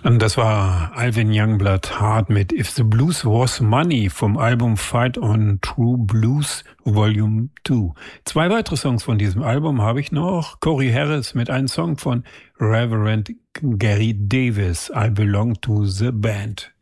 Und das war Alvin Youngblood Hart mit If the Blues Was Money vom Album Fight on True Blues Volume 2. Zwei weitere Songs von diesem Album habe ich noch. Corey Harris mit einem Song von Reverend Gary Davis, I Belong to the Band.